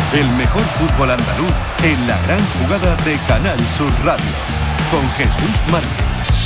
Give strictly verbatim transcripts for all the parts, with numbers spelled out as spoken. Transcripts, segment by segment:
El mejor fútbol andaluz en la gran jugada de Canal Sur Radio. Con Jesús Márquez.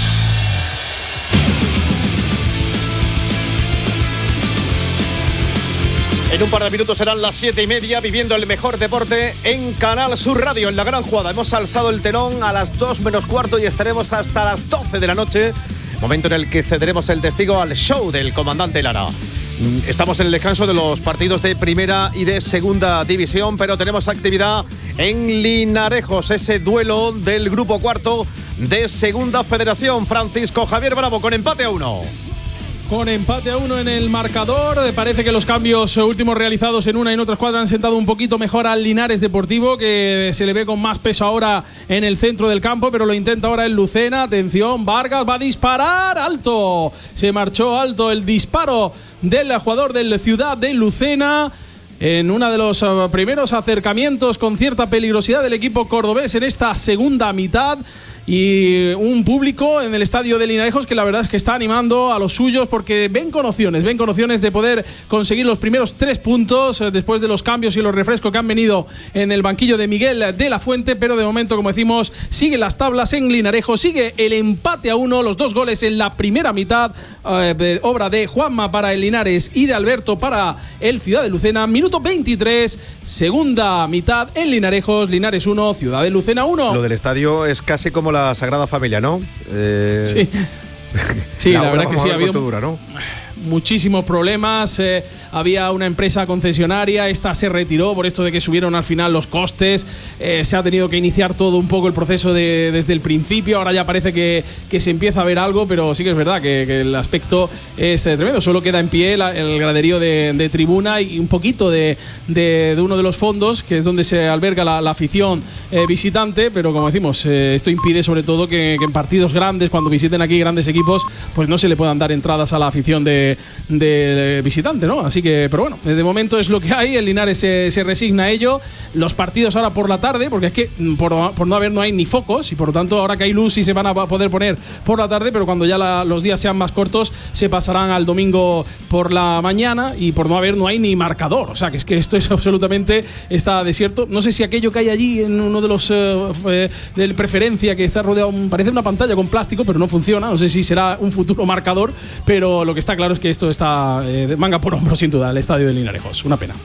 En un par de minutos serán las siete y media, viviendo el mejor deporte en Canal Sur Radio, en la gran jugada. Hemos alzado el telón a las dos menos cuarto y estaremos hasta las doce de la noche, momento en el que cederemos el testigo al show del comandante Lara. Estamos en el descanso de los partidos de primera y de segunda división, pero tenemos actividad en Linarejos, ese duelo del grupo cuarto de segunda federación. Francisco Javier Bravo con empate a uno. Con empate a uno en el marcador. Parece que los cambios últimos realizados en una y en otra escuadra han sentado un poquito mejor al Linares Deportivo, que se le ve con más peso ahora en el centro del campo, pero lo intenta ahora el Lucena. Atención, Vargas va a disparar. ¡Alto! Se marchó alto el disparo del jugador del Ciudad de Lucena en uno de los primeros acercamientos con cierta peligrosidad del equipo cordobés en esta segunda mitad. Y un público en el estadio de Linarejos que la verdad es que está animando a los suyos, porque ven con opciones, ven con opciones de poder conseguir los primeros tres puntos eh, después de los cambios y los refrescos que han venido en el banquillo de Miguel de la Fuente. Pero de momento, como decimos, siguen las tablas en Linarejos, sigue el empate a uno, los dos goles en la primera mitad, eh, obra de Juanma para el Linares y de Alberto para el Ciudad de Lucena. Minuto veintitrés, segunda mitad en Linarejos, Linares uno, Ciudad de Lucena uno. Lo del estadio es casi como la Sagrada Familia, ¿no? Eh... Sí, sí la, la verdad que sí, ha habido dura, ¿no? muchísimos problemas. Eh, había una empresa concesionaria, esta se retiró por esto de que subieron al final los costes. Eh, se ha tenido que iniciar todo un poco el proceso de, desde el principio. Ahora ya parece que, que se empieza a ver algo, pero sí que es verdad que, que el aspecto es eh, tremendo. Solo queda en pie la, el graderío de, de tribuna y un poquito de, de, de uno de los fondos, que es donde se alberga la, la afición eh, visitante. Pero como decimos, eh, esto impide sobre todo que, que en partidos grandes, cuando visiten aquí grandes equipos, pues no se le puedan dar entradas a la afición de, de visitante, ¿no? Así que, pero bueno, de momento es lo que hay. El Linares se, se resigna a ello. Los partidos ahora por la tarde, porque es que por, por no haber no hay ni focos, y por lo tanto ahora que hay luz sí se van a poder poner por la tarde, pero cuando ya la, los días sean más cortos se pasarán al domingo por la mañana, y por no haber no hay ni marcador. O sea, que es que esto es absolutamente, está desierto. No sé si aquello que hay allí en uno de los eh, de preferencia, que está rodeado, parece una pantalla con plástico, pero no funciona. No sé si será un futuro marcador, pero lo que está claro es que esto está eh, de manga por hombro, sin duda, el estadio de Linarejos. Una pena.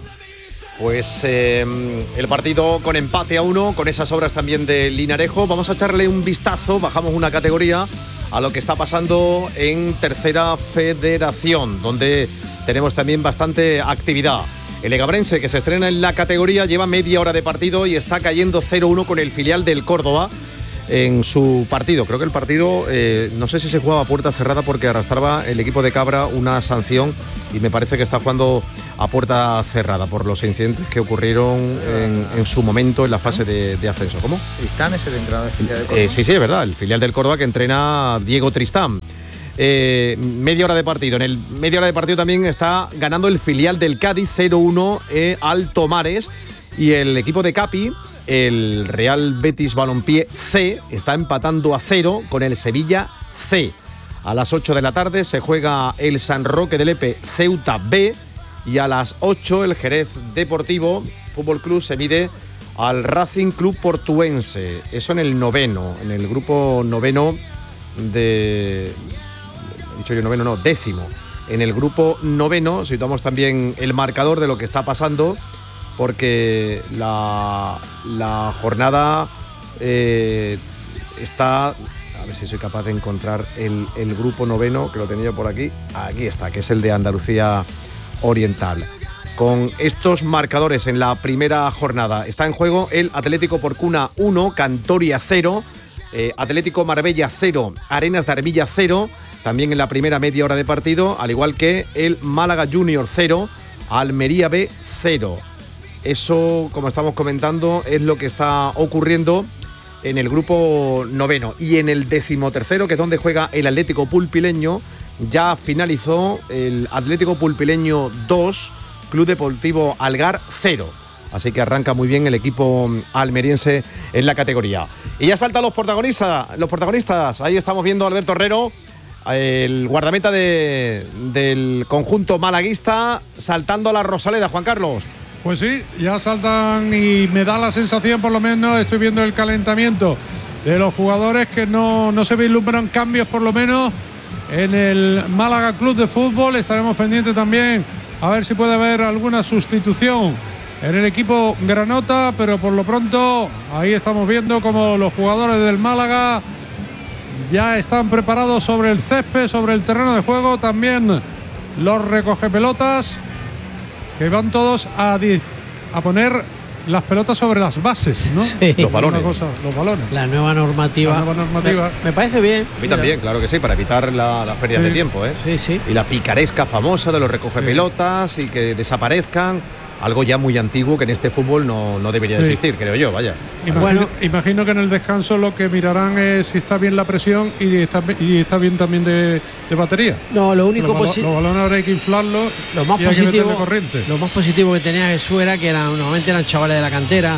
Pues eh, el partido con empate a uno, con esas obras también de Linarejo. Vamos a echarle un vistazo, bajamos una categoría, a lo que está pasando en Tercera Federación, donde tenemos también bastante actividad. El Egabrense, que se estrena en la categoría, lleva media hora de partido y está cayendo cero uno con el filial del Córdoba en su partido. Creo que el partido, eh, no sé si se jugaba a puerta cerrada porque arrastraba el equipo de Cabra una sanción, y me parece que está jugando a puerta cerrada por los incidentes que ocurrieron en, en su momento en la fase de, de ascenso. ¿Cómo? Tristán es el entrenador del filial del Córdoba. Eh, sí, sí, es verdad, el filial del Córdoba, que entrena Diego Tristán. Eh, media hora de partido. En el media hora de partido también está ganando el filial del Cádiz cero uno eh, al Tomares, y el equipo de Capi, el Real Betis Balompié C, está empatando a cero con el Sevilla C. A las ocho de la tarde se juega el San Roque de Lepe Ceuta B, y a las ocho el Jerez Deportivo Fútbol Club se mide al Racing Club Portuense. Eso en el noveno, en el grupo noveno de... He dicho yo noveno, no, décimo. En el grupo noveno situamos también el marcador de lo que está pasando, porque la, la jornada eh, está, a ver si soy capaz de encontrar el, el grupo noveno, que lo tenía por aquí, aquí está, que es el de Andalucía Oriental. Con estos marcadores en la primera jornada está en juego el Atlético Porcuna uno, Cantoria cero, eh, Atlético Marbella cero, Arenas de Armilla cero, también en la primera media hora de partido, al igual que el Málaga Junior cero, Almería B cero. Eso, como estamos comentando, es lo que está ocurriendo en el grupo noveno. Y en el decimotercero, que es donde juega el Atlético Pulpileño, ya finalizó el Atlético Pulpileño dos, Club Deportivo Algar cero. Así que arranca muy bien el equipo almeriense en la categoría. Y ya saltan los protagonistas, los protagonistas. Ahí estamos viendo a Alberto Herrero, el guardameta de, del conjunto malaguista, saltando a la Rosaleda. Juan Carlos. Pues sí, ya saltan y me da la sensación, por lo menos, estoy viendo el calentamiento de los jugadores, que no, no se vislumbran cambios, por lo menos, en el Málaga Club de Fútbol. Estaremos pendientes también a ver si puede haber alguna sustitución en el equipo granota, pero por lo pronto ahí estamos viendo como los jugadores del Málaga ya están preparados sobre el césped, sobre el terreno de juego. También los recogepelotas, que van todos a, a poner las pelotas sobre las bases, ¿no? Sí. Los balones. Cosa, los balones. La nueva normativa. La nueva normativa. Me, me parece bien. A mí también, claro que sí, para evitar la, las ferias Sí. de tiempo, ¿eh? Sí, sí. Y la picaresca famosa de los recogepelotas y que desaparezcan. Algo ya muy antiguo que en este fútbol no, no debería de Sí. existir, creo yo, vaya. Imagino, Bueno. imagino que en el descanso lo que mirarán es si está bien la presión y está, y está bien también de, de batería. No, lo único Los, balo- posi- los balones ahora hay que inflarlos lo más y hay que positivo, meterle corriente. lo más positivo que tenía Jesús era que eran, normalmente eran chavales de la cantera,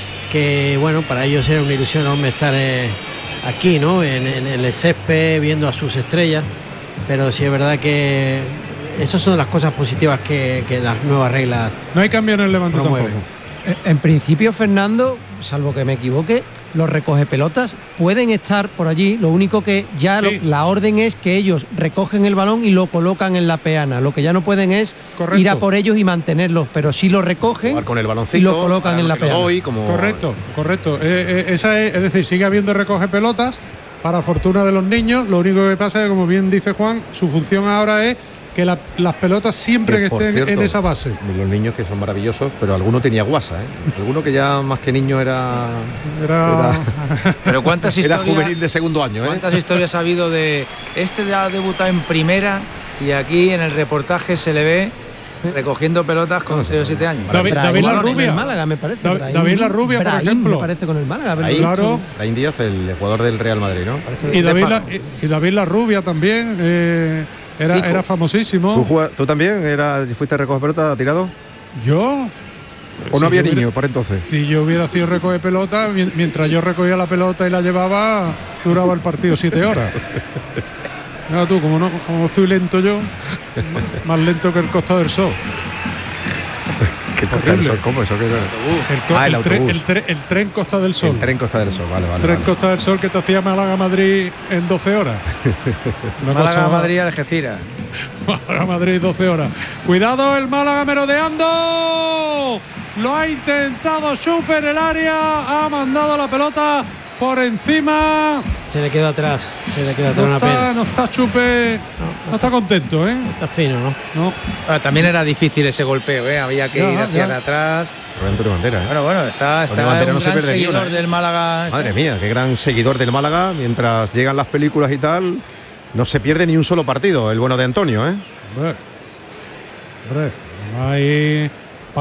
que bueno, para ellos era una ilusión enorme estar eh, aquí, ¿no? En, en el césped, viendo a sus estrellas, pero sí es verdad que esas son las cosas positivas que, que las nuevas reglas No hay cambio en el Levante promueven. tampoco. En principio, Fernando, salvo que me equivoque, los recogepelotas pueden estar por allí. Lo único que ya Sí. lo- la orden es que ellos recogen el balón y lo colocan en la peana. Lo que ya no pueden es Correcto. ir a por ellos y mantenerlos, pero sí lo recogen Jugar con el baloncito. y lo colocan para en la que lo peana. doy, como Correcto, correcto. Eh, eh, esa es, es decir, sigue habiendo recoge pelotas para fortuna de los niños. Lo único que pasa es que, como bien dice Juan, su función ahora es que la- las pelotas siempre que, por estén cierto, en esa base. Los niños que son maravillosos, pero alguno tenía guasa, ¿eh? Alguno que ya más que niño era. Era, Pero cuántas Era historias, juvenil de segundo año, ¿eh? cuántas historias ha habido de este ya ha debutado en primera y aquí en el reportaje se le ve recogiendo pelotas con seis o siete años. David, Brahim David La con Rubia. el Málaga, me parece. David- Brahim- David La Rubia, por Brahim, ejemplo. me parece con el Málaga. haberlo Ahí, visto. Claro. Brahim Díaz, el jugador del Real Madrid, ¿no? y, David La, Estefano. y, y David La Rubia también eh, era, Fico. era ¿Tú, famosísimo. jugá- ¿Tú también era, fuiste a recoger pelota tirado? Yo. ¿O no si había yo hubiera- niños por entonces? Si yo hubiera sido recoge pelota, mien- mientras yo recogía la pelota y la llevaba, duraba el partido siete horas. Mira tú, como no, como soy lento yo, más lento que el Costa del Sol. ¿Qué Costa del Horrible. Sol? ¿Cómo eso? ¿Qué era? El, co- Ah, el el tren, autobús. el tre- el tren Costa del Sol. El tren Costa del Sol, vale, vale. Tren vale. Costa del Sol que te hacía Málaga-Madrid en doce horas. Una Málaga, cosa- Madrid, Algeciras. Málaga-Madrid, doce horas. Cuidado, el Málaga merodeando. Lo ha intentado Chuper el área. Ha mandado la pelota por encima. Se le quedó atrás, se le quedó atrás No una está, pena. no está Chuper. No está contento, ¿eh? Está fino, ¿no? No. Ah, también era difícil ese golpeo, ¿eh? Había que Ya, ir hacia ya. atrás. Antonio Bandera, ¿eh? Bueno, bueno, está, está Bandera un no se gran pierde ni seguidor una, ¿eh? del Málaga. Madre mía, qué gran seguidor del Málaga. Mientras llegan las películas y tal, no se pierde ni un solo partido, el bueno de Antonio, ¿eh? Hombre, hombre, hay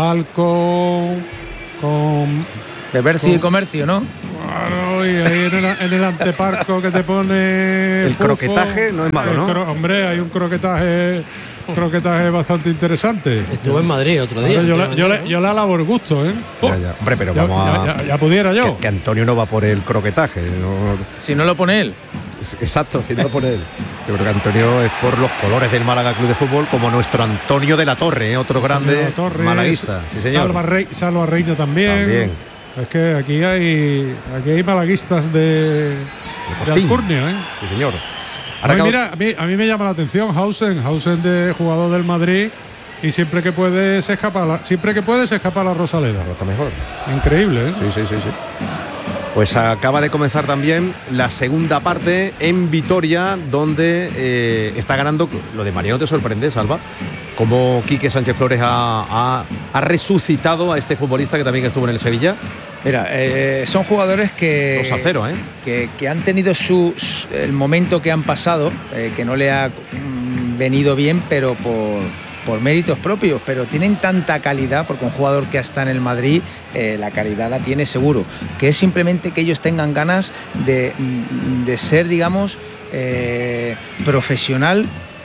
palco con. De Bercio y Comercio, ¿no? Claro, y ahí en el, en el anteparco que te pone. El pufo. croquetaje no es malo, El ¿no? cro- hombre, hay un croquetaje, croquetaje bastante interesante. Estuvo en Madrid otro día. Ahora yo, la, yo, le, yo le alabo el gusto, ¿eh? Oh, Ya, ya. Hombre, pero ya, vamos a. ya- ya- ya pudiera yo. Que, que Antonio no va por el croquetaje. no- Si no lo pone él. exacto, si no lo pone él. Yo creo que Antonio es por los colores del Málaga Club de Fútbol, como nuestro Antonio de la Torre, ¿eh? Otro grande La Torre, malaguista. Sí, señor. Salva, Rey, Salva Reina también. También. Es que aquí hay aquí hay malaguistas de, de Postín. Alcurnia, ¿eh? Sí, señor. A mí, Ahora que- mira, a mí, a mí me llama la atención Hausen, Hausen de jugador del Madrid, y siempre que puede se escapa la, siempre que puede se escapa la Rosaleda. Está mejor. Increíble, ¿eh? Sí, sí, sí, sí. Pues acaba de comenzar también la segunda parte en Vitoria, donde eh, está ganando. Lo de Mariano te sorprende, Salva, como Quique Sánchez Flores ha, ha- ha resucitado a este futbolista que también estuvo en el Sevilla. Mira, eh, son jugadores que, dos a cero, ¿eh? que, que han tenido su, su- el momento que han pasado, eh, que no le ha mm, venido bien, pero por, por méritos propios, pero tienen tanta calidad, porque un jugador que está en el Madrid, eh, la calidad la tiene seguro, que es simplemente que ellos tengan ganas de, mm, de ser, digamos, eh, profesional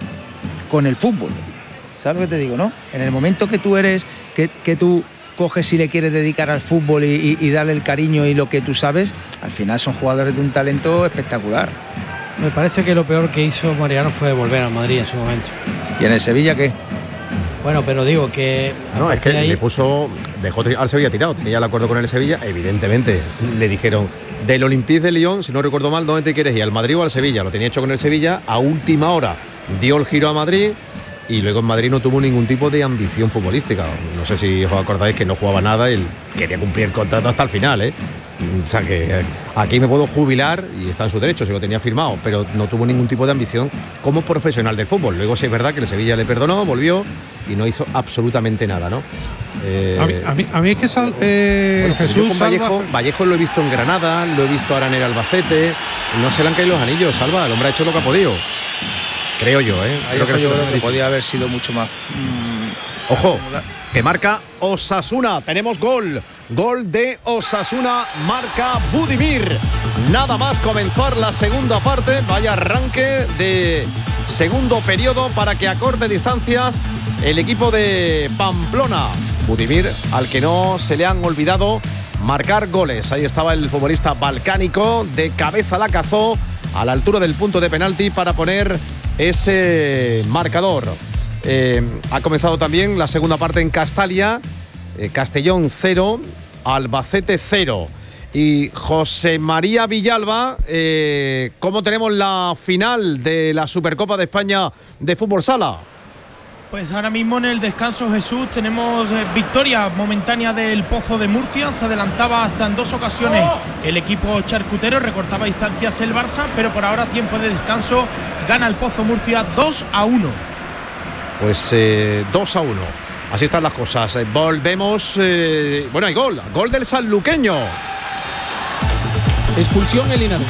con el fútbol. ¿Sabes lo que te digo, no? En el momento que tú eres, que, que tú coges y le quieres dedicar al fútbol y, y, y darle el cariño y lo que tú sabes, al final son jugadores de un talento espectacular. Me parece que lo peor que hizo Mariano fue volver al Madrid en su momento. ¿Y en el Sevilla qué? Bueno, pero digo que... No, es que ahí... le puso, dejó al Sevilla tirado, tenía el acuerdo con el Sevilla, evidentemente le dijeron del Olympique de Lyon, si no recuerdo mal, ¿dónde te quieres ir? ¿Al Madrid o al Sevilla? Lo tenía hecho con el Sevilla, a última hora dio el giro a Madrid y luego en Madrid no tuvo ningún tipo de ambición futbolística. No sé si os acordáis que no jugaba nada y quería cumplir el contrato hasta el final, ¿eh? O sea que aquí me puedo jubilar y está en su derecho, si lo tenía firmado, pero no tuvo ningún tipo de ambición como profesional del fútbol. Luego sí es verdad que el Sevilla le perdonó, volvió y no hizo absolutamente nada, ¿no? Eh, a, mí, a, mí, a mí es que sal, eh, bueno, Jesús con Vallejo, Salva... Vallejo lo he visto en Granada, lo he visto ahora en el Albacete, no se le han caído los anillos, Salva, el hombre ha hecho lo que ha podido. Creo yo, ¿eh? Creo que, que, yo creo que podía haber sido mucho más. Mm, Ojo, que marca Osasuna. Tenemos gol. Gol de Osasuna. Marca Budimir. Nada más comenzar la segunda parte. Vaya arranque de segundo periodo para que acorte distancias el equipo de Pamplona. Budimir, al que no se le han olvidado marcar goles. Ahí estaba el futbolista balcánico. De cabeza la cazó a la altura del punto de penalti para poner ese marcador. Eh, ha comenzado también la segunda parte en Castalia. eh, Castellón cero, Albacete cero. Y José María Villalba, eh, ¿cómo tenemos la final de la Supercopa de España de Fútbol Sala? Pues ahora mismo en el descanso, Jesús, tenemos eh, victoria momentánea del Pozo de Murcia. Se adelantaba hasta en dos ocasiones el equipo charcutero, recortaba distancias el Barça, pero por ahora tiempo de descanso, gana el Pozo Murcia dos a uno. Pues eh, dos a uno. Así están las cosas. Eh, volvemos. Eh, bueno, hay gol. Gol del sanluqueño. Expulsión en Linares.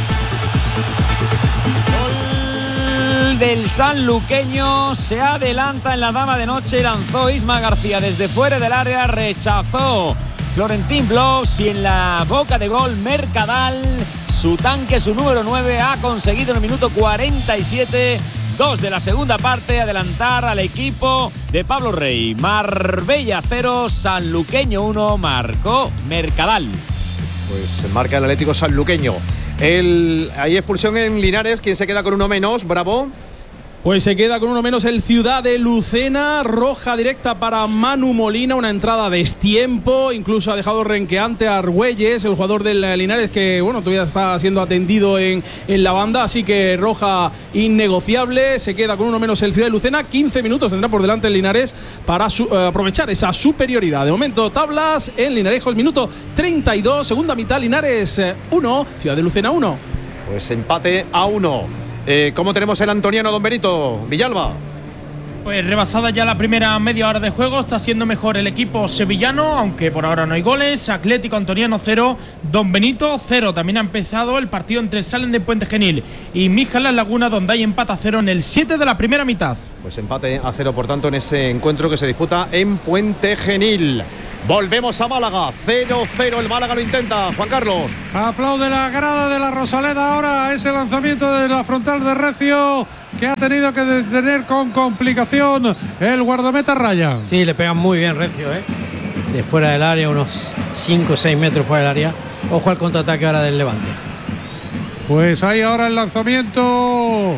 Del sanluqueño, se adelanta en la dama de noche, lanzó Isma García desde fuera del área, rechazó Florentín Blos y en la boca de gol Mercadal, su tanque, su número nueve, ha conseguido en el minuto cuarenta y siete, dos de la segunda parte, adelantar al equipo de Pablo Rey. Marbella cero, sanluqueño uno, marcó Mercadal. Pues marca el Atlético sanluqueño. El, hay expulsión en Linares. ¿Quién se queda con uno menos? Bravo. Pues se queda con uno menos el Ciudad de Lucena. Roja directa para Manu Molina, una entrada a destiempo. Incluso ha dejado renqueante a Argüelles, el jugador del Linares, que bueno, todavía está siendo atendido en, en la banda. Así que roja innegociable. Se queda con uno menos el Ciudad de Lucena. quince minutos tendrá por delante el Linares para su, eh, aprovechar esa superioridad. De momento, tablas en Linarejos, minuto treinta y dos. Segunda mitad, Linares uno, Ciudad de Lucena uno. Pues empate a uno. Eh, ¿Cómo tenemos el antoniano, don Benito Villalba? Pues rebasada ya la primera media hora de juego, está siendo mejor el equipo sevillano, aunque por ahora no hay goles. Atlético Antoniano cero, Don Benito cero. También ha empezado el partido entre el Salen de Puente Genil y Míjalas Laguna, donde hay empate a cero en el siete de la primera mitad. Pues empate a cero, por tanto, en ese encuentro que se disputa en Puente Genil. Volvemos a Málaga, cero cero, el Málaga lo intenta, Juan Carlos. Aplaude la grada de la Rosaleda ahora ese lanzamiento de la frontal de Recio, que ha tenido que detener con complicación el guardameta Ryan. Sí, le pegan muy bien Recio, ¿eh? De fuera del área, unos cinco o seis metros fuera del área. Ojo al contraataque ahora del Levante. Pues ahí ahora el lanzamiento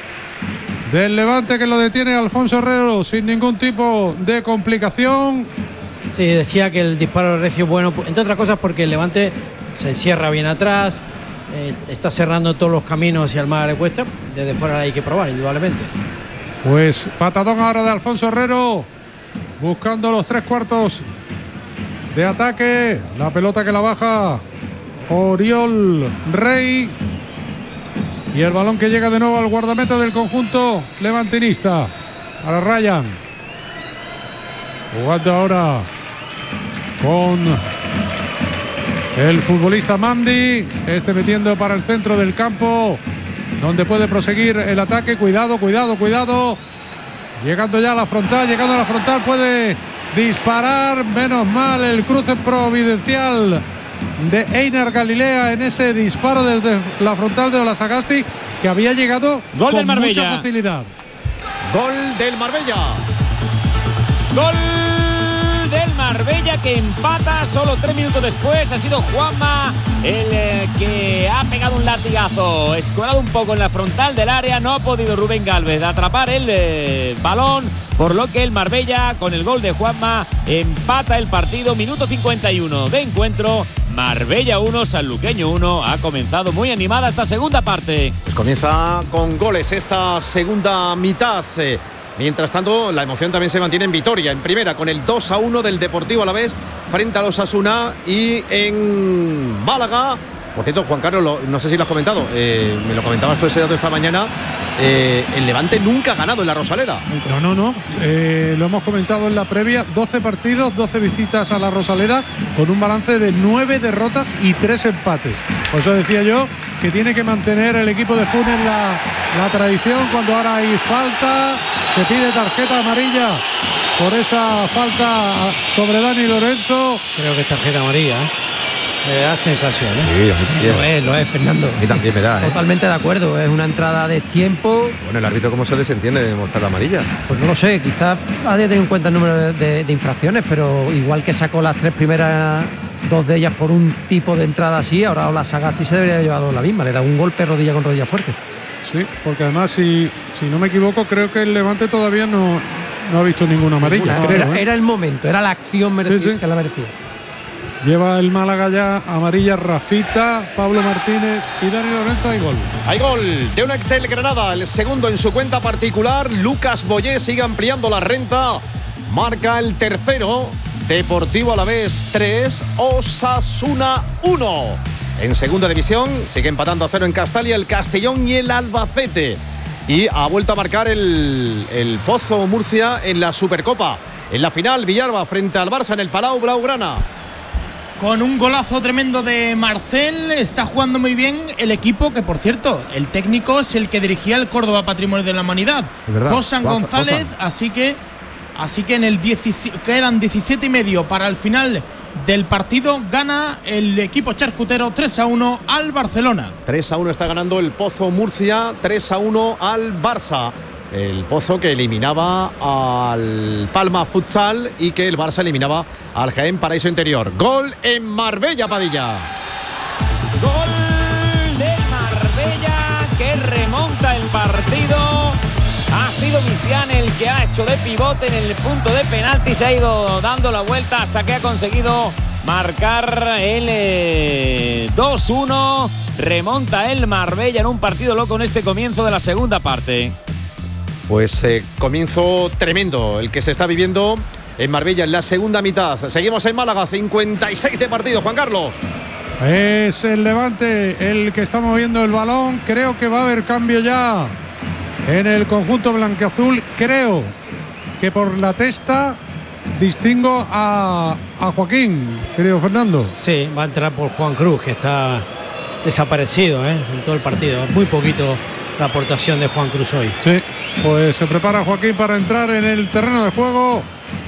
del Levante, que lo detiene Alfonso Herrero sin ningún tipo de complicación. Sí, decía que el disparo de Recio es bueno, entre otras cosas porque el Levante se encierra bien atrás, eh, está cerrando todos los caminos y al Málaga le cuesta. Desde fuera hay que probar, indudablemente. Pues patadón ahora de Alfonso Herrero, buscando los tres cuartos de ataque. La pelota que la baja Oriol Rey. Y el balón que llega de nuevo al guardameta del conjunto levantinista. Para Ryan. Jugando ahora con el futbolista Mandi. Este metiendo para el centro del campo, donde puede proseguir el ataque. Cuidado, cuidado, cuidado. Llegando ya a la frontal, llegando a la frontal, puede disparar. Menos mal el cruce providencial de Einar Galilea en ese disparo desde la frontal de Olasagasti, que había llegado Gol con del Marbella. mucha facilidad. Gol del Marbella. Gol del Marbella, que empata solo tres minutos después. Ha sido Juanma el eh, que ha pegado un latigazo, escuado un poco en la frontal del área. No ha podido Rubén Gálvez atrapar el eh, balón por lo que el Marbella, con el gol de Juanma, empata el partido. Minuto cincuenta y uno de encuentro. Marbella uno, Sanluqueño uno. Ha comenzado muy animada esta segunda parte. Pues comienza con goles esta segunda mitad. Mientras tanto, la emoción también se mantiene en Vitoria, en primera, con el dos a uno del Deportivo Alavés frente a los Osasuna. Y en Málaga, por cierto, Juan Carlos, lo, no sé si lo has comentado, eh, me lo comentabas tú ese dato esta mañana, eh, el Levante nunca ha ganado en la Rosaleda. No, no, no, eh, lo hemos comentado en la previa, doce partidos, doce visitas a la Rosaleda, con un balance de nueve derrotas y tres empates. Por eso decía yo que tiene que mantener el equipo de Funes la, la tradición. Cuando ahora hay falta, se pide tarjeta amarilla por esa falta sobre Dani Lorenzo. Creo que es tarjeta amarilla, ¿eh? Me da sensación, ¿eh? Sí, a mí también. Lo es, lo es, Fernando. A mí también me da, ¿eh? Totalmente de acuerdo, es una entrada de tiempo. Bueno, el árbitro, ¿cómo se desentiende de mostrar la amarilla? Pues no lo sé, quizás haya tenido en cuenta el número de, de, de infracciones, pero igual que sacó las tres primeras, dos de ellas por un tipo de entrada así, ahora la Sagasti se debería haber llevado la misma, le da un golpe rodilla con rodilla fuerte. Sí, porque además, si, si no me equivoco, creo que el Levante todavía no, no ha visto ninguna amarilla. Ninguna, creo, era, ¿eh? era el momento, era la acción merecida, Sí, sí. que la merecía. Lleva el Málaga ya amarilla Rafita, Pablo Martínez y Dani Lorenzo. Hay gol. Hay gol de un ex del Granada, el segundo en su cuenta particular. Lucas Boyé sigue ampliando la renta. Marca el tercero. Deportivo Alavés tres, Osasuna uno. En segunda división sigue empatando a cero en Castalia el Castellón y el Albacete. Y ha vuelto a marcar el, el Pozo Murcia en la Supercopa. En la final, Villalba frente al Barça en el Palau Blaugrana. Con un golazo tremendo de Marcel, está jugando muy bien el equipo, que por cierto, el técnico es el que dirigía el Córdoba Patrimonio de la Humanidad, Josan González, Josan. así que así que en el diecisiete, quedan diecisiete y medio para el final del partido, gana el equipo charcutero tres a uno al Barcelona. tres a uno está ganando el Pozo Murcia, tres a uno al Barça. El Pozo que eliminaba al Palma Futsal y que el Barça eliminaba al Jaén Paraíso Interior. Gol en Marbella, Padilla. Gol de Marbella que remonta el partido. Ha sido Misian el que ha hecho de pivote en el punto de penalti. Se ha ido dando la vuelta hasta que ha conseguido marcar el eh, dos uno. Remonta el Marbella en un partido loco en este comienzo de la segunda parte. Pues eh, comienzo tremendo el que se está viviendo en Marbella en la segunda mitad. Seguimos en Málaga, cincuenta y seis de partido, Juan Carlos. Es el Levante el que está moviendo el balón. Creo que va a haber cambio ya en el conjunto blanquiazul. Creo que por la testa distingo a, a Joaquín, querido Fernando. Sí, va a entrar por Juan Cruz, que está desaparecido, ¿eh? En todo el partido. Muy poquito la aportación de Juan Cruz hoy. Sí, pues se prepara Joaquín para entrar en el terreno de juego.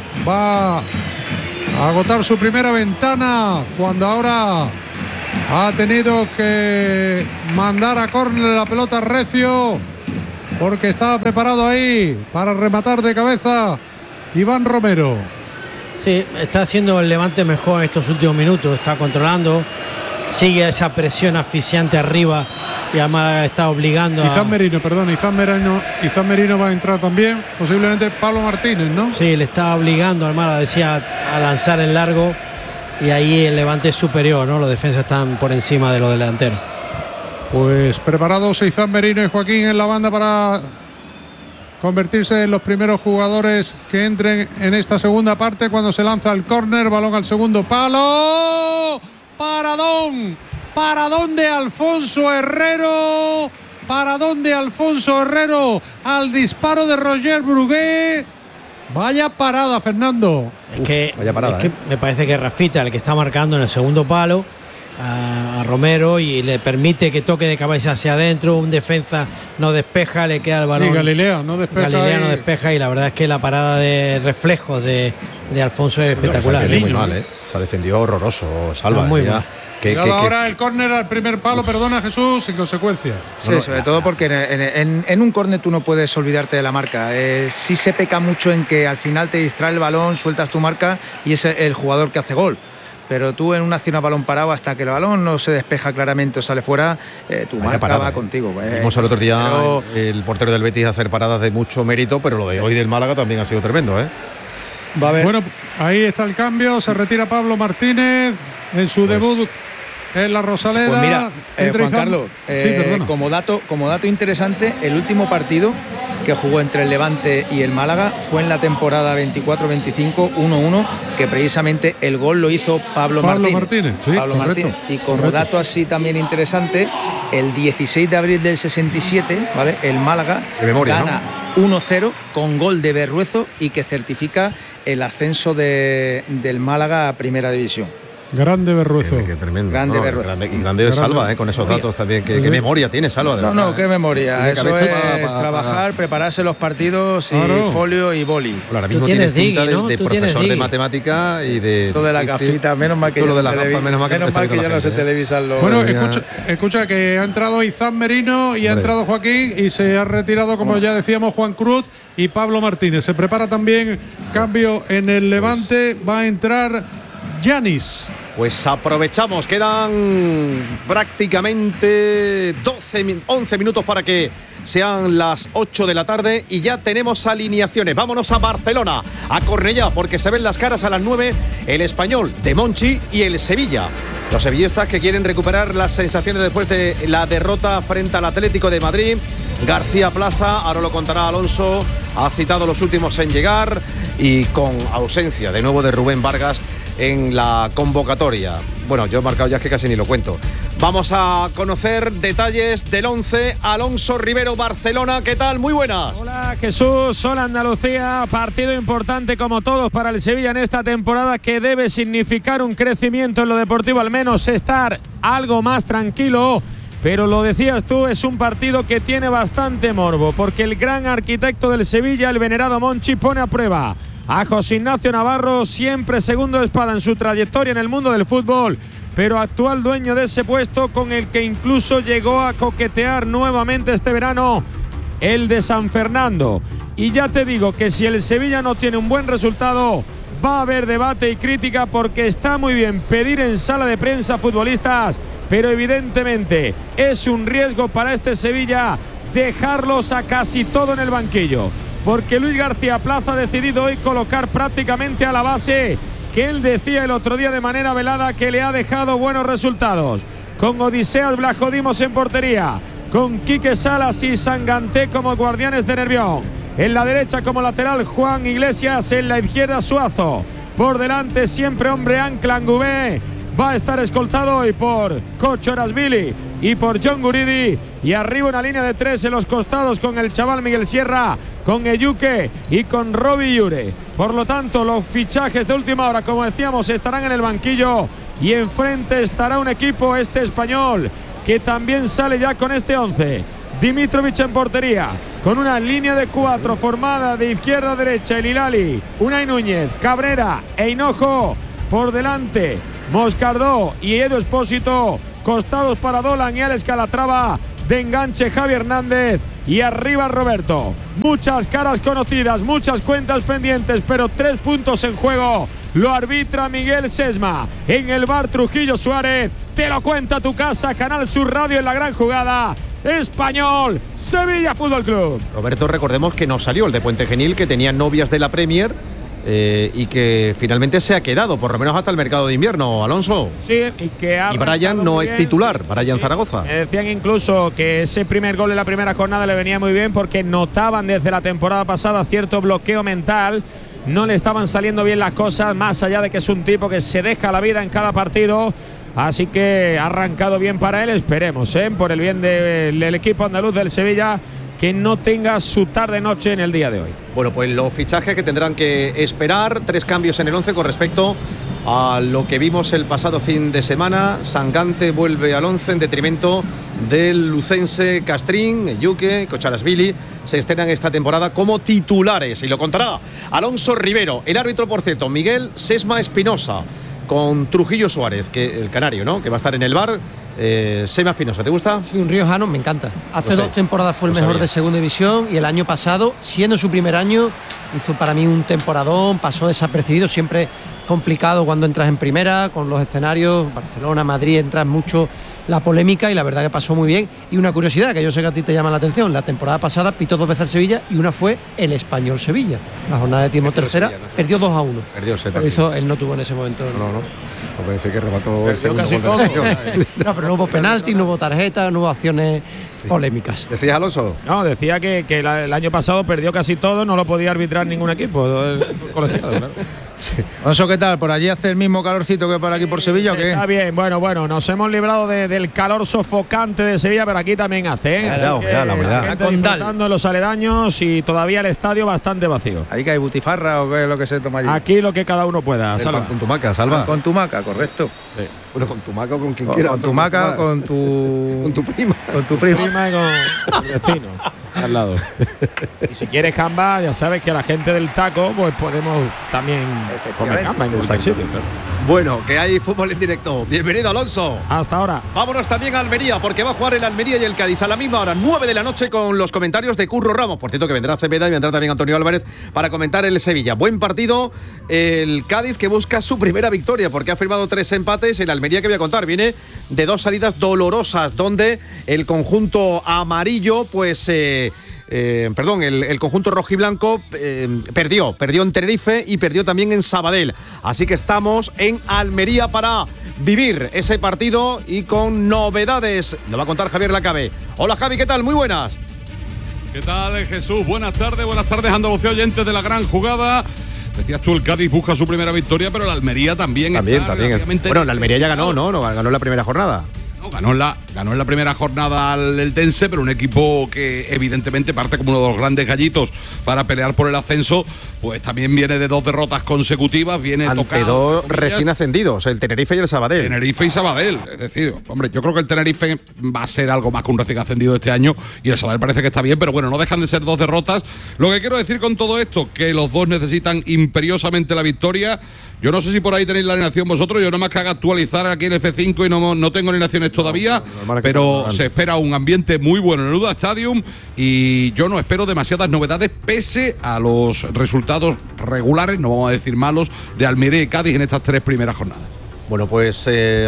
Va a agotar su primera ventana cuando ahora ha tenido que mandar a córner la pelota recio, porque estaba preparado ahí para rematar de cabeza Iván Romero. Sí, está haciendo el Levante mejor en estos últimos minutos, está controlando, sigue esa presión asfixiante arriba y además está obligando a... Izan Merino, perdón, Izan Merino, Izan Merino va a entrar también, posiblemente Pablo Martínez, ¿no? Sí, le está obligando al Málaga, decía, a lanzar en largo, y ahí el Levante es superior, ¿no? Los defensas están por encima de los delanteros. Pues preparados Izan Merino y Joaquín en la banda para convertirse en los primeros jugadores que entren en esta segunda parte cuando se lanza el córner, balón al segundo palo. Paradón, paradón de Alfonso Herrero, paradón de Alfonso Herrero al disparo de Roger Brugué. Vaya parada, Fernando. Es que, vaya parada, es que ¿eh? me parece que Rafita, el que está marcando en el segundo palo a, a Romero, y le permite que toque de cabeza hacia adentro, un defensa no despeja, le queda el balón. Y Galilea no despeja. Galilea y... no despeja, y la verdad es que la parada de reflejos de, de Alfonso es espectacular. Se muy mal, ¿eh? Se ha defendido horroroso, Salva. Muy mira, mal. Que, que, ahora que, el córner al primer palo, perdona Jesús, sin consecuencia. Sí, no, no, sobre todo porque en, en, en un córner tú no puedes olvidarte de la marca. Eh, sí se peca mucho en que al final te distrae el balón, sueltas tu marca y es el jugador que hace gol. pero tú en una acción a balón parado, hasta que el balón no se despeja claramente o sale fuera, eh, tu marca parada, va eh. contigo. Eh. Vimos el otro día pero, el portero del Betis hacer paradas de mucho mérito, pero lo de hoy del Málaga también ha sido tremendo, ¿eh? Va a ver. Bueno, ahí está el cambio, se retira Pablo Martínez en su pues, debut en la Rosaleda. Pues mira, eh, Juan Carlos, eh, sí, como, dato, como dato interesante, el último partido que jugó entre el Levante y el Málaga fue en la temporada veinticuatro veinticinco, uno uno, que precisamente el gol lo hizo Pablo, Pablo Martínez. Martínez, sí, Pablo correcto, Martínez. Y como correcto. dato así también interesante, el dieciséis de abril del sesenta y siete, ¿vale?, el Málaga de memoria, gana ¿no? uno cero con gol de Berruezo y que certifica el ascenso de, del Málaga a Primera División. Grande Berruezo. Qué, qué tremendo. Grande no, Berruezo. Grande, y grande de Salva, eh, con esos memoria. datos también. Qué, qué memoria tiene Salva. De no, verdad, no, qué memoria. eh. Eso es pa, pa, trabajar, pa, prepararse los partidos y claro. folio y boli. Ahora mismo Tú tienes pinta Digui, ¿no? de, de Tú profesor tienes de Digui. matemática y de. Todo de la gafita, menos mal que Todo yo lo de no las televi- gafas, menos mal que, menos no, mal que yo no sé televisar los. Bueno, Madre escucha, mía. escucha que ha entrado Izán Merino y ha Hombre. entrado Joaquín y se ha retirado, como ya decíamos, Juan Cruz y Pablo Martínez. Se prepara también cambio en el Levante. Va a entrar Yanis. Pues aprovechamos, quedan prácticamente doce, once minutos para que sean las ocho de la tarde y ya tenemos alineaciones. Vámonos a Barcelona, a Cornellá, porque se ven las caras a las nueve, el Español de Monchi y el Sevilla. Los sevillistas que quieren recuperar las sensaciones después de la derrota frente al Atlético de Madrid. García Plaza, ahora lo contará Alonso, ha citado los últimos en llegar y con ausencia de nuevo de Rubén Vargas en la convocatoria. Bueno, yo he marcado ya, es que casi ni lo cuento. Vamos a conocer detalles del once. Alonso Rivero, Barcelona, ¿qué tal? Muy buenas. Hola Jesús, hola Andalucía. Partido importante como todos para el Sevilla en esta temporada, que debe significar un crecimiento en lo deportivo, al menos estar algo más tranquilo. Pero lo decías tú, es un partido que tiene bastante morbo, porque el gran arquitecto del Sevilla, el venerado Monchi, pone a prueba a José Ignacio Navarro, siempre segundo de espada en su trayectoria en el mundo del fútbol, pero actual dueño de ese puesto, con el que incluso llegó a coquetear nuevamente este verano el de San Fernando. Y ya te digo que si el Sevilla no tiene un buen resultado, va a haber debate y crítica, porque está muy bien pedir en sala de prensa futbolistas, pero evidentemente es un riesgo para este Sevilla dejarlos a casi todo en el banquillo, porque Luis García Plaza ha decidido hoy colocar prácticamente a la base que él decía el otro día de manera velada que le ha dejado buenos resultados, con Odiseas Blajodimos en portería, con Quique Salas y Sanganté como guardianes de Nervión, en la derecha como lateral Juan Iglesias, en la izquierda Suazo, por delante siempre hombre ancla Angubé. Va a estar escoltado hoy por Cocho Erasbili y por John Guridi, y arriba una línea de tres en los costados con el chaval Miguel Sierra, con Eyuke y con Robbie Yure. Por lo tanto, los fichajes de última hora, como decíamos, estarán en el banquillo, y enfrente estará un equipo, este español, que también sale ya con este once. Dimitrovic en portería, con una línea de cuatro formada de izquierda a derecha, el Hilali, Unai Núñez, Cabrera e Hinojo. Por delante Moscardó y Edu Espósito, costados para Dolan y Alex Calatrava, de enganche Javi Hernández, y arriba Roberto. Muchas caras conocidas, muchas cuentas pendientes, pero tres puntos en juego. Lo arbitra Miguel Sesma en el bar Trujillo Suárez. Te lo cuenta tu casa, Canal Sur Radio, en la gran jugada. Español, Sevilla Fútbol Club. Roberto, recordemos que no salió el de Puente Genil, que tenía novias de la Premier. Eh, y que finalmente se ha quedado, por lo menos hasta el mercado de invierno, Alonso. Sí, y que ha Y Brian no es bien, titular, sí, Brian sí. Zaragoza. Me decían incluso que ese primer gol en la primera jornada le venía muy bien, porque notaban desde la temporada pasada cierto bloqueo mental. No le estaban saliendo bien las cosas, más allá de que es un tipo que se deja la vida en cada partido. Así que ha arrancado bien para él, esperemos, ¿eh? por el bien del, del equipo andaluz del Sevilla, que no tenga su tarde-noche en el día de hoy. Bueno, pues los fichajes que tendrán que esperar, tres cambios en el once con respecto a lo que vimos el pasado fin de semana. Sangante vuelve al once en detrimento del lucense Castrín, Yuque, Cocharasvili, se estrenan esta temporada como titulares, y lo contará Alonso Rivero. El árbitro, por cierto, Miguel Sesma Espinosa, con Trujillo Suárez, que el canario, ¿no?, que va a estar en el bar. Eh, Sema Espinosa, ¿te gusta? Sí, un riojano, me encanta. Hace Lo dos sé, temporadas fue el lo mejor sabía. de segunda división, y el año pasado, siendo su primer año, hizo para mí un temporadón, pasó desapercibido, siempre complicado cuando entras en primera, con los escenarios, Barcelona, Madrid, entras mucho la polémica y la verdad que pasó muy bien. Y una curiosidad que yo sé que a ti te llama la atención, la temporada pasada pitó dos veces al Sevilla y una fue el Español Sevilla. La jornada de tiempo tercera Sevilla, no sé. Perdió dos a uno. Perdió ese Pero hizo, él no tuvo en ese momento. No, no. Me parece que remató Perdió casi todo. No, pero no hubo penalti, no hubo tarjeta, no hubo acciones sí. polémicas. ¿Decías, Alonso? No, decía que, que la, el año pasado perdió casi todo, no lo podía arbitrar ningún equipo el, el colegiado, claro. Sí. Alonso, ¿qué tal? ¿Por allí hace el mismo calorcito que por aquí por Sevilla o qué? Está bien, bueno, bueno, nos hemos librado de, del calor sofocante de Sevilla, pero aquí también hace, ¿eh? Claro, Así claro, la verdad. La gente disfrutando en los aledaños y todavía el estadio bastante vacío. ¿Ahí que hay butifarra o qué es lo que se toma allí? Aquí lo que cada uno pueda, Salva. Con tu maca, Salva. Con tu maca, correcto. Sí. Bueno, con tu maca o con quien o, quiera. Con tu maca, con tu... Con tu prima. Con tu prima. prima y con el vecino al lado. Y si quieres gamba, ya sabes que a la gente del taco, pues podemos también comer gamba en cualquier sitio. Claro. Bueno, que hay fútbol en directo. Bienvenido, Alonso. Hasta ahora. Vámonos también a Almería, porque va a jugar el Almería y el Cádiz a la misma hora, nueve de la noche, con los comentarios de Curro Ramos. Por cierto, que vendrá Cepeda y vendrá también Antonio Álvarez para comentar el Sevilla. Buen partido, el Cádiz que busca su primera victoria, porque ha firmado tres empates. El Almería, que voy a contar, viene de dos salidas dolorosas, donde el conjunto amarillo, pues... Eh, Eh, perdón, el, el conjunto rojiblanco eh, perdió, perdió en Tenerife y perdió también en Sabadell. Así que estamos en Almería para vivir ese partido y con novedades. Lo va a contar Javier Lacabe. Hola Javi, ¿qué tal? Muy buenas. ¿Qué tal, Jesús? Buenas tardes, buenas tardes, Andalucía, oyentes de la gran jugada. Decías tú, el Cádiz busca su primera victoria, pero el Almería también. También, está también. Bueno, la Almería ya ganó, ¿no? ¿no? Ganó la primera jornada. No, ganó, en la, ganó en la primera jornada al Eldense, pero un equipo que evidentemente parte como uno de los grandes gallitos para pelear por el ascenso, pues también viene de dos derrotas consecutivas, viene ante tocado, dos recién ascendidos, el Tenerife y el Sabadell. Tenerife y Sabadell, es decir, hombre, yo creo que el Tenerife va a ser algo más que un recién ascendido este año y el Sabadell parece que está bien, pero bueno, no dejan de ser dos derrotas. Lo que quiero decir con todo esto, que los dos necesitan imperiosamente la victoria. Yo no sé si por ahí tenéis la alineación vosotros, yo no más que haga actualizar aquí en F cinco y no, no tengo alineaciones todavía, no, no, pero se espera un ambiente muy bueno en el Uda Stadium y yo no espero demasiadas novedades pese a los resultados regulares, no vamos a decir malos, de Almería y Cádiz en estas tres primeras jornadas. Bueno, pues eh,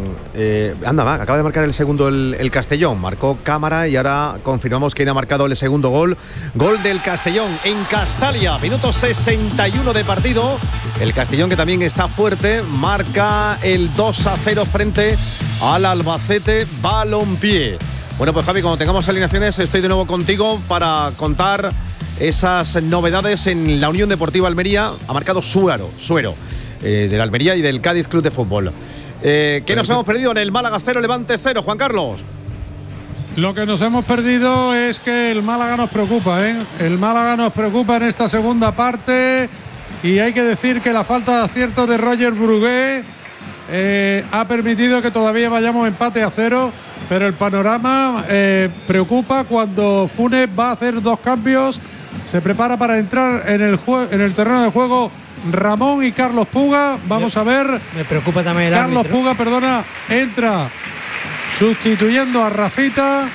eh, anda, va, acaba de marcar el segundo el, el Castellón, marcó Cámara y ahora confirmamos quién ha marcado el segundo gol. Gol del Castellón en Castalia, minuto sesenta y uno de partido. El Castellón, que también está fuerte, marca el dos a cero frente al Albacete Balompié. Bueno, pues Javi, cuando tengamos alineaciones estoy de nuevo contigo para contar esas novedades en la Unión Deportiva Almería. Ha marcado Suero, Suero. Eh, del Almería y del Cádiz Club de Fútbol. Eh, ¿Qué nos que... hemos perdido en el Málaga cero, Levante cero, Juan Carlos? Lo que nos hemos perdido es que el Málaga nos preocupa, ¿eh? El Málaga nos preocupa en esta segunda parte y hay que decir que la falta de acierto de Roger Brugué eh, ha permitido que todavía vayamos empate a cero, pero el panorama eh, preocupa cuando Funes va a hacer dos cambios, se prepara para entrar en el, en el terreno de juego Ramón y Carlos Puga. Vamos a ver. Me preocupa también el Carlos árbitro. Puga, perdona, entra sustituyendo a Rafita.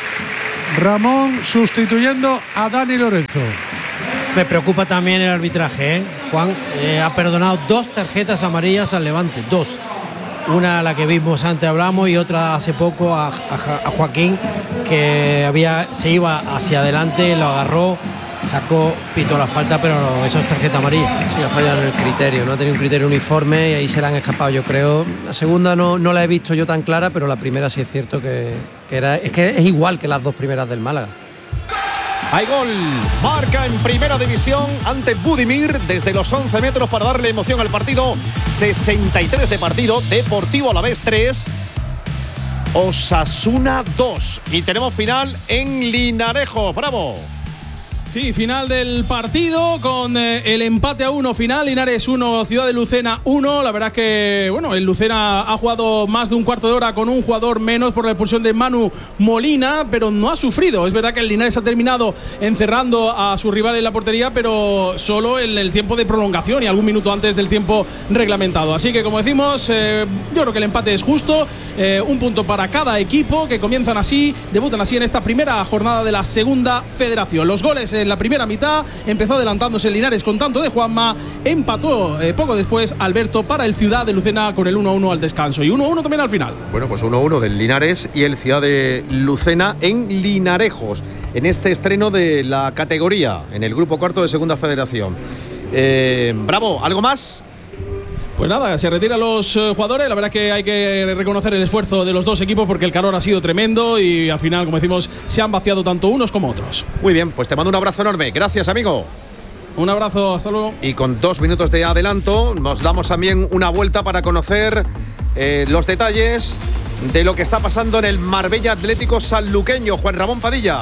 Ramón sustituyendo a Dani Lorenzo. Me preocupa también el arbitraje, ¿eh? Juan eh, ha perdonado dos tarjetas amarillas al Levante, dos. Una, la que vimos antes, hablamos, y otra hace poco a, a, a Joaquín, que había, se iba hacia adelante, lo agarró, sacó, pitó la falta, pero no, eso es tarjeta amarilla. Sí, ha fallado en el criterio, no ha tenido un criterio uniforme y ahí se la han escapado, yo creo. La segunda no, no la he visto yo tan clara, pero la primera sí es cierto que, que era, es que es igual que las dos primeras del Málaga. Hay gol, marca en primera división ante Budimir desde los once metros para darle emoción al partido. sesenta y tres de partido, Deportivo Alavés tres, Osasuna dos. Y tenemos final en Linarejo, bravo. Sí, final del partido con eh, el empate a uno final, Linares uno, Ciudad de Lucena uno. La verdad es que, bueno, el Lucena ha jugado más de un cuarto de hora con un jugador menos por la expulsión de Manu Molina, pero no ha sufrido. Es verdad que el Linares ha terminado encerrando a su rival en la portería, pero solo en el tiempo de prolongación y algún minuto antes del tiempo reglamentado. Así que, como decimos, eh, yo creo que el empate es justo eh, un punto para cada equipo, que comienzan así, debutan así en esta primera jornada de la segunda federación. Los goles en la primera mitad, empezó adelantándose el Linares con tanto de Juanma, empató eh, poco después Alberto para el Ciudad de Lucena con el uno a uno al descanso y uno a uno también al final. Bueno, pues uno a uno del Linares y el Ciudad de Lucena en Linarejos, en este estreno de la categoría, en el grupo cuarto de segunda federación. Eh, bravo, ¿algo más? Pues nada, se retiran los eh, jugadores. La verdad es que hay que reconocer el esfuerzo de los dos equipos porque el calor ha sido tremendo y al final, como decimos, se han vaciado tanto unos como otros. Muy bien, pues te mando un abrazo enorme. Gracias, amigo. Un abrazo, hasta luego. Y con dos minutos de adelanto, nos damos también una vuelta para conocer eh, los detalles de lo que está pasando en el Marbella Atlético Sanluqueño. Juan Ramón Padilla.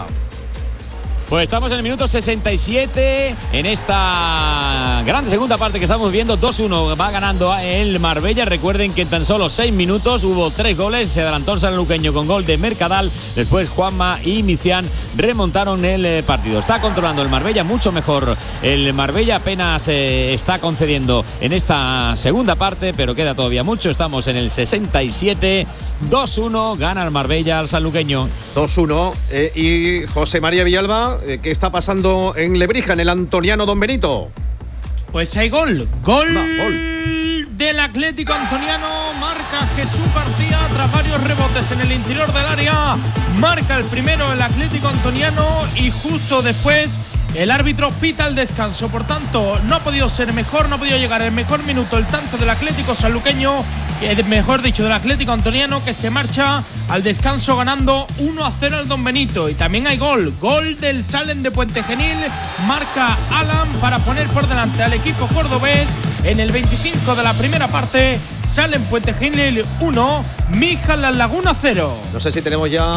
Pues estamos en el minuto sesenta y siete en esta gran segunda parte que estamos viendo. dos uno va ganando el Marbella. Recuerden que en tan solo seis minutos hubo tres goles. Se adelantó el sanluqueño con gol de Mercadal. Después Juanma y Misián remontaron el partido. Está controlando el Marbella mucho mejor. El Marbella apenas eh, está concediendo en esta segunda parte, pero queda todavía mucho. Estamos en el sesenta y siete. dos uno gana el Marbella al sanluqueño. dos uno. Eh, y José María Villalba, ¿qué está pasando en Lebrija, en el Antoniano Don Benito? Pues hay gol. Gol, Va, gol del Atlético Antoniano. Marca Jesús García tras varios rebotes en el interior del área. Marca el primero el Atlético Antoniano y justo después el árbitro pita el descanso. Por tanto, no ha podido ser mejor, no ha podido llegar el mejor minuto el tanto del Atlético sanluqueño, eh, mejor dicho, del Atlético Antoniano, que se marcha al descanso ganando uno a cero al Don Benito. Y también hay gol, gol del Salen de Puente Genil. Marca Alan para poner por delante al equipo cordobés en el veinticinco de la primera parte. Salen Puente Genil uno, Mijas La Laguna cero. No sé si tenemos ya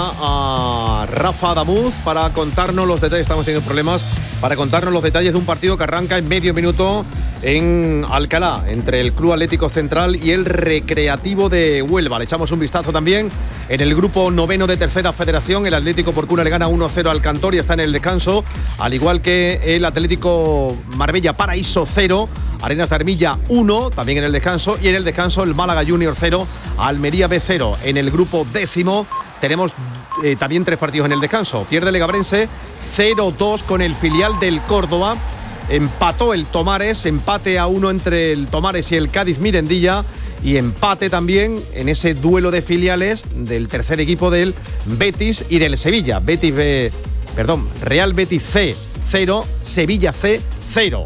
a Rafa Adamuz para contarnos los detalles. Estamos teniendo problemas para contarnos los detalles de un partido que arranca en medio minuto en Alcalá, entre el Club Atlético Central y el Recreativo de Huelva. Le echamos un vistazo también en el grupo noveno de tercera federación. El Atlético Porcuna le gana uno a cero al Cantor y está en el descanso, al igual que el Atlético Marbella Paraíso cero, Arenas de Armilla uno, también en el descanso, y en el descanso el Málaga Junior cero, Almería B cero. En el grupo décimo tenemos eh, también tres partidos en el descanso. Pierde el Legabrense cero dos con el filial del Córdoba. Empató el Tomares, empate a uno entre el Tomares y el Cádiz Mirendilla, y empate también en ese duelo de filiales del tercer equipo del Betis y del Sevilla. Betis B, perdón, Real Betis C cero, Sevilla C cero.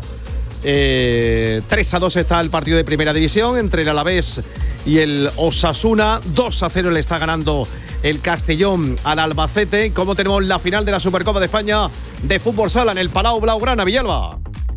Eh, tres a dos está el partido de primera división entre el Alavés y el Osasuna. dos a cero le está ganando el Castellón al Albacete. ¿Cómo tenemos la final de la Supercopa de España de fútbol sala en el Palau Blaugrana, Villalba?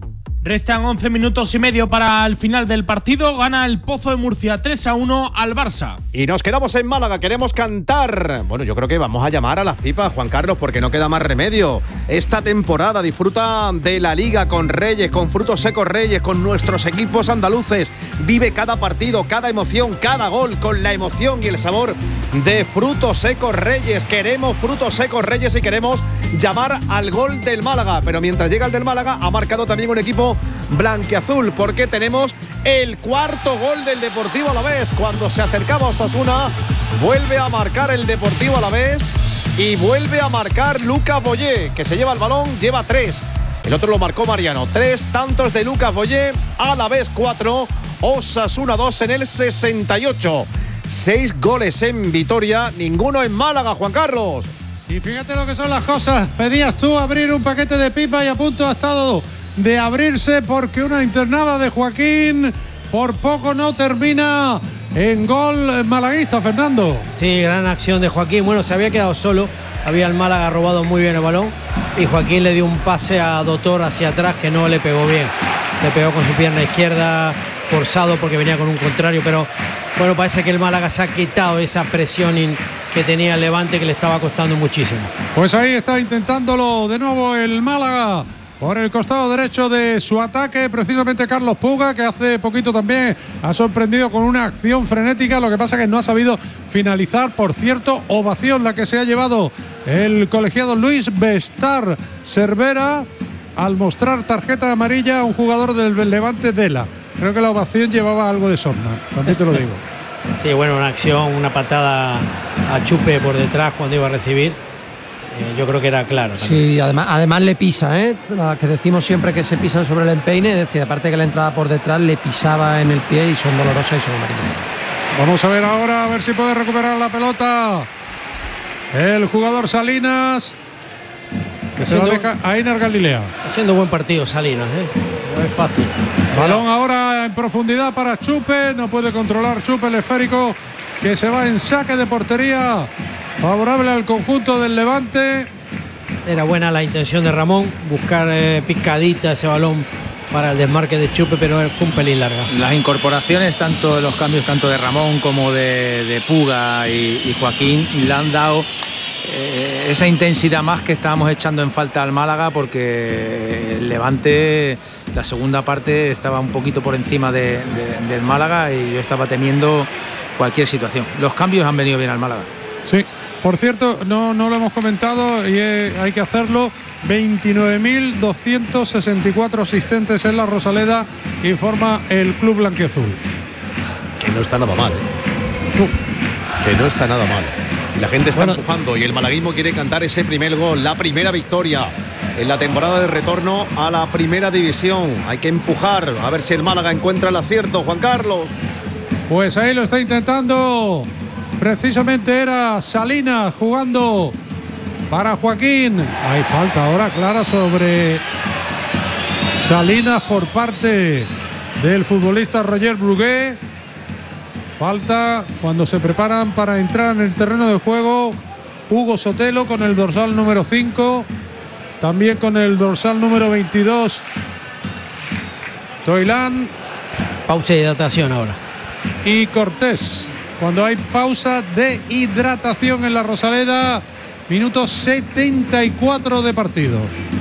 Restan once minutos y medio para el final del partido. Gana el Pozo de Murcia tres a uno al Barça. Y nos quedamos en Málaga, queremos cantar. Bueno, yo creo que vamos a llamar a las pipas, Juan Carlos, porque no queda más remedio. Esta temporada disfruta de la Liga con Reyes, con Frutos Secos Reyes, con nuestros equipos andaluces. Vive cada partido, cada emoción, cada gol con la emoción y el sabor de Frutos Secos Reyes. Queremos Frutos Secos Reyes y queremos llamar al gol del Málaga. Pero mientras llega el del Málaga, ha marcado también un equipo blanquiazul, porque tenemos el cuarto gol del Deportivo Alavés. Cuando se acercaba a Osasuna, vuelve a marcar el Deportivo Alavés y vuelve a marcar Lucas Boyé, que se lleva el balón, lleva tres. El otro lo marcó Mariano. Tres tantos de Lucas Boyé, Alavés cuatro, Osasuna dos en el sesenta y ocho. Seis goles en Vitoria, ninguno en Málaga, Juan Carlos. Y fíjate lo que son las cosas. Pedías tú abrir un paquete de pipa y a punto ha estado de abrirse, porque una internada de Joaquín por poco no termina en gol malaguista, Fernando. Sí, gran acción de Joaquín. Bueno, se había quedado solo, había el Málaga robado muy bien el balón y Joaquín le dio un pase a Doctor hacia atrás que no le pegó bien. Le pegó con su pierna izquierda, forzado porque venía con un contrario, pero bueno, parece que el Málaga se ha quitado esa presión que tenía el Levante, que le estaba costando muchísimo. Pues ahí está intentándolo de nuevo el Málaga por el costado derecho de su ataque, precisamente Carlos Puga, que hace poquito también ha sorprendido con una acción frenética. Lo que pasa es que no ha sabido finalizar. Por cierto, ovación la que se ha llevado el colegiado Luis Bestar Cervera al mostrar tarjeta amarilla a un jugador del Levante, Dela. Creo que la ovación llevaba algo de sorna, también te lo digo. Sí, bueno, una acción, una patada a Chupe por detrás cuando iba a recibir. Eh, yo creo que era claro. También. Sí, además, además le pisa, ¿eh? La que decimos siempre que se pisan sobre el empeine, es decir, aparte que la entrada por detrás le pisaba en el pie y son dolorosas y son amarillas. Vamos a ver ahora, a ver si puede recuperar la pelota el jugador Salinas, que se la deja a Einar Galilea. Está haciendo buen partido Salinas, ¿eh? No es fácil. Balón ahora en profundidad para Chupe, no puede controlar Chupe el esférico, que se va en saque de portería, favorable al conjunto del Levante. Era buena la intención de Ramón, buscar eh, picadita ese balón para el desmarque de Chupe, pero fue un pelín larga. Las incorporaciones, tanto los cambios tanto de Ramón como de, de Puga y, y Joaquín, le han dado eh, esa intensidad más que estábamos echando en falta al Málaga, porque el Levante, la segunda parte, estaba un poquito por encima de, de, del Málaga y yo estaba temiendo cualquier situación. Los cambios han venido bien al Málaga. Sí, por cierto, no, no lo hemos comentado y eh, hay que hacerlo. veintinueve mil doscientos sesenta y cuatro asistentes en la Rosaleda, informa el club blanquiazul. Que no está nada mal, ¿eh? Uh. Que no está nada mal. Y la gente está bueno, empujando y el malaguismo quiere cantar ese primer gol, la primera victoria en la temporada de retorno a la primera división. Hay que empujar, a ver si el Málaga encuentra el acierto, Juan Carlos. Pues ahí lo está intentando. Precisamente era Salinas jugando para Joaquín. Hay falta ahora clara sobre Salinas por parte del futbolista Roger Brugué. Falta cuando se preparan para entrar en el terreno de juego Hugo Sotelo con el dorsal número cinco, también con el dorsal número veintidós Toilán. Pausa de hidratación ahora. Y Cortés. Cuando hay pausa de hidratación en la Rosaleda, minuto setenta y cuatro de partido.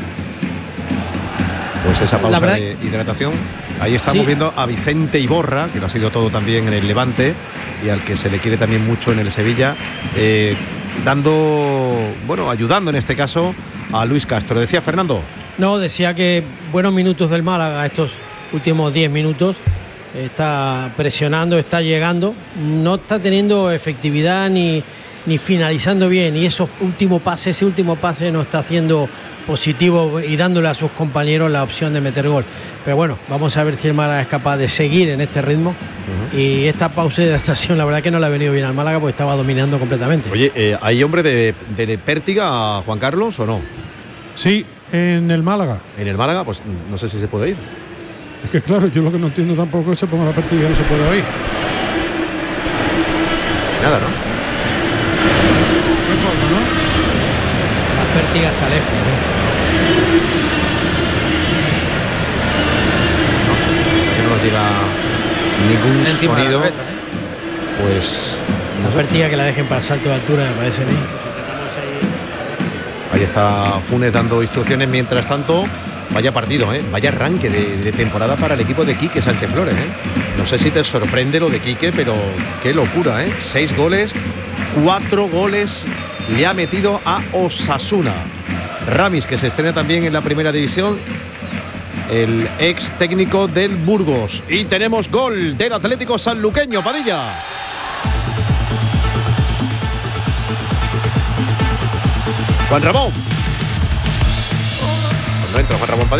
Pues esa pausa de hidratación. Ahí estamos sí. viendo a Vicente Iborra, que lo ha sido todo también en el Levante y al que se le quiere también mucho en el Sevilla, eh, dando, bueno, ayudando en este caso a Luis Castro. ¿Decía Fernando? No, decía que buenos minutos del Málaga estos últimos diez minutos. Está presionando, está llegando, no está teniendo efectividad ni, ni finalizando bien, y esos últimos pases, ese último pase no está haciendo positivo y dándole a sus compañeros la opción de meter gol. Pero bueno, vamos a ver si el Málaga es capaz de seguir en este ritmo. Uh-huh. Y esta pausa de adaptación, la verdad que no le ha venido bien al Málaga porque estaba dominando completamente. Oye, eh, ¿hay hombre de, de pértiga, Juan Carlos, o no? Sí, en el Málaga. En el Málaga, pues no sé si se puede ir. Es que claro, yo lo que no entiendo tampoco es que se ponga la pértiga y no se puede oír. Nada, ¿no? ¿Qué forma, no? La pértiga está lejos, ¿no? No, que no nos diga ningún Encima sonido. Cabeza, ¿eh? Pues... La no pértiga sé. Que la dejen para salto de altura, me parece a mí. Ahí está Funes dando instrucciones. Mientras tanto, vaya partido, ¿eh? Vaya arranque de, de temporada para el equipo de Quique Sánchez Flores, ¿eh? No sé si te sorprende lo de Quique, pero qué locura, ¿eh? Seis goles, cuatro goles le ha metido a Osasuna. Ramis, que se estrena también en la primera división, el ex técnico del Burgos. Y tenemos gol del Atlético Sanluqueño, Padilla. Juan Ramón. No entra Juan Ramón Padilla.